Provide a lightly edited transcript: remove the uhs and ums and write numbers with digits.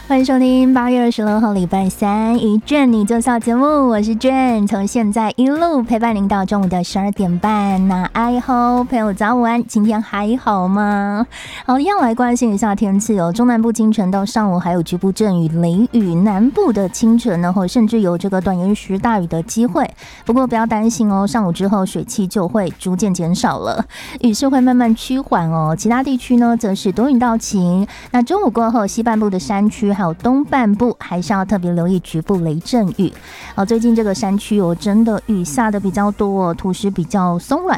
欢迎收听8月26号礼拜三一卷你做笑节目，我是卷，从现在一路陪伴您到中午的12点半。那爱好朋友早午安，今天还好吗？好，一样来关心一下天气哦。中南部清晨到上午还有局部阵雨雷雨，南部的清晨呢甚至有这个短延时大雨的机会。不过不要担心哦，上午之后水汽就会逐渐减少了，雨势会慢慢趋缓哦。其他地区呢则是多云到晴。那中午过后，西半部的山区还有东半部还是要特别留意局部雷阵雨。最近这个山区真的雨下的比较多，土石比较松软，